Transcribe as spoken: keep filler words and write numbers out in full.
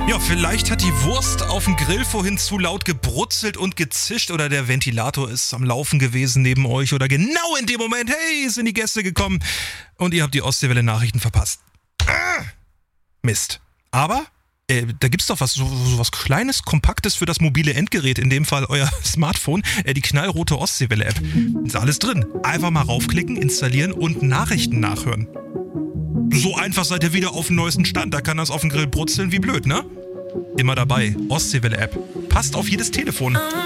Ja, vielleicht hat die Wurst auf dem Grill vorhin zu laut gebrutzelt und gezischt oder der Ventilator ist am Laufen gewesen neben euch oder genau in dem Moment, hey, sind die Gäste gekommen und ihr habt die Ostseewelle-Nachrichten verpasst. Ah, Mist. Aber äh, da gibt's doch was, so, so was Kleines, Kompaktes für das mobile Endgerät, in dem Fall euer Smartphone, äh, die knallrote Ostseewelle-App. Ist alles drin. Einfach mal raufklicken, installieren und Nachrichten nachhören. So einfach seid ihr wieder auf dem neuesten Stand. Da kann das auf dem Grill brutzeln wie blöd, ne? Immer dabei. Ostseewelle-App. Passt auf jedes Telefon.